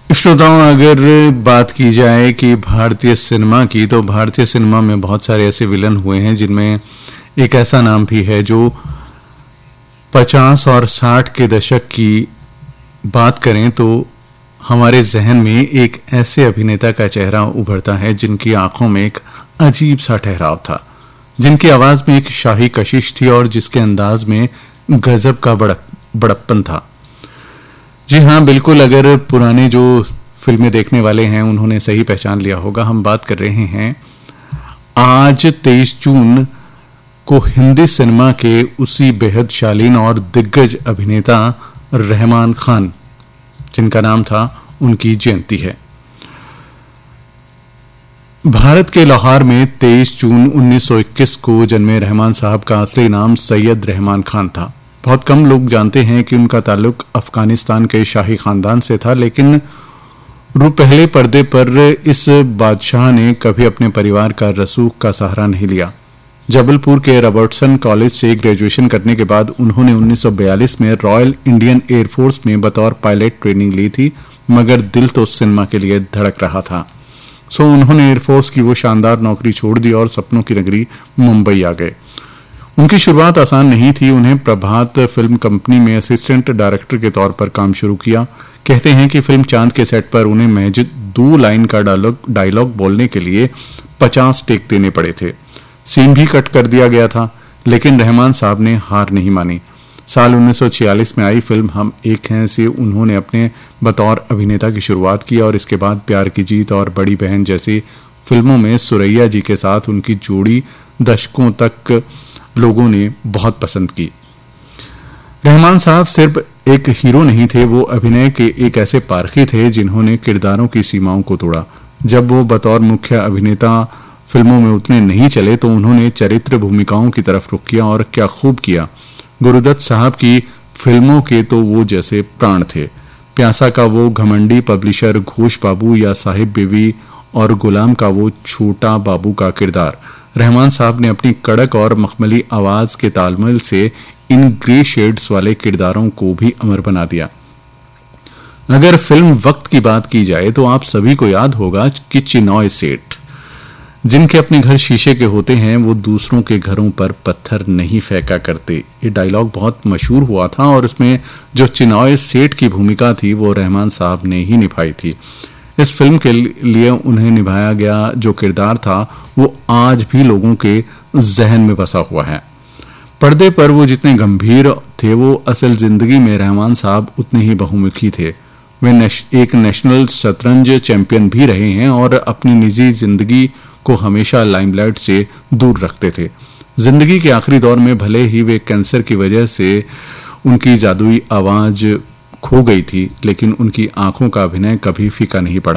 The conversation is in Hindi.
श्रोताओं, अगर बात की जाए कि भारतीय सिनेमा की, तो भारतीय सिनेमा में बहुत सारे ऐसे विलन हुए हैं जिनमें एक ऐसा नाम भी है जो 50 और 60 के दशक की बात करें तो हमारे जहन में एक ऐसे अभिनेता का चेहरा उभरता है जिनकी आंखों में एक अजीब सा ठहराव था, जिनकी आवाज में एक शाही कशिश थी और जिसके अंदाज में गजब का बड़प्पन था। जी हाँ, बिल्कुल, अगर पुराने जो फिल्में देखने वाले हैं उन्होंने सही पहचान लिया होगा। हम बात कर रहे हैं आज 23 जून को हिंदी सिनेमा के उसी बेहद शालीन और दिग्गज अभिनेता रहमान खान, जिनका नाम था, उनकी जयंती है। भारत के लाहौर में 23 जून 1921 को जन्मे रहमान साहब का असली नाम सैयद रहमान खान था। बहुत कम लोग जानते हैं कि उनका ताल्लुक अफगानिस्तान के शाही खानदान से था, लेकिन पहले पर्दे पर इस बादशाह ने कभी अपने परिवार का रसूख का सहारा नहीं लिया। जबलपुर के रॉबर्टसन कॉलेज से ग्रेजुएशन करने के बाद उन्होंने 1942 में रॉयल इंडियन एयरफोर्स में बतौर पायलट ट्रेनिंग ली थी, मगर दिल तो सिनेमा के लिए धड़क रहा था। सो उन्होंने एयरफोर्स की वो शानदार नौकरी छोड़ दी और सपनों की नगरी मुंबई आ गए। उनकी शुरुआत आसान नहीं थी। उन्हें प्रभात फिल्म कंपनी में असिस्टेंट डायरेक्टर के तौर पर काम शुरू किया। कहते हैं कि फिल्म चांद के सेट पर उन्हें महज 2 लाइन का डायलॉग बोलने के लिए 50 टेक देने पड़े थे। सीन भी कट कर दिया गया था, लेकिन रहमान साहब ने हार नहीं मानी। साल 1946 में आई फिल्म हम एक हैं से उन्होंने अपने बतौर अभिनेता की शुरुआत की और इसके बाद प्यार की जीत और बड़ी बहन जैसी फिल्मों में सुरैया जी के साथ उनकी जोड़ी दशकों तक लोगों ने बहुत पसंद की। रहमान साहब सिर्फ एक हीरो नहीं थे, वो अभिनय के एक ऐसे पारखी थे जिन्होंने किरदारों की सीमाओं को तोड़ा। जब वो बतौर मुख्य अभिनेता फिल्मों में उतने नहीं चले तो उन्होंने चरित्र भूमिकाओं की तरफ रुख किया, और क्या खूब किया। गुरुदत्त साहब की फिल्मों के तो वो जैसे प्राण थे। प्यासा का वो घमंडी पब्लिशर घोष बाबू या साहिब बीवी और गुलाम का वो छोटा बाबू का किरदार रहमान साहब ने अपनी कड़क और मखमली आवाज के तालमेल से इन ग्रे शेड्स वाले किरदारों को भी अमर बना दिया। अगर फिल्म वक्त की बात की जाए तो आप सभी को याद होगा कि चिनॉय सेठ, जिनके अपने घर शीशे के होते हैं, वो दूसरों के घरों पर पत्थर नहीं फेंका करते। ये डायलॉग बहुत मशहूर हुआ था और इसमें जो चिनॉय सेठ की भूमिका थी वो रहमान साहब ने ही निभाई थी। इस फिल्म के लिए उन्हें निभाया गया जो किरदार था वो आज भी लोगों के जहन में बसा हुआ है। पर्दे पर वो जितने गंभीर थे, वो असल जिंदगी में रहमान साहब उतने ही बहुमुखी थे। वे एक नेशनल शतरंज चैंपियन भी रहे हैं और अपनी निजी जिंदगी को हमेशा लाइमलाइट से दूर रखते थे। जिंदगी के आखिरी दौर में भले ही वे कैंसर की वजह से उनकी जादुई आवाज खो गई थी, लेकिन उनकी आंखों का अभिनय कभी फीका नहीं पड़ा।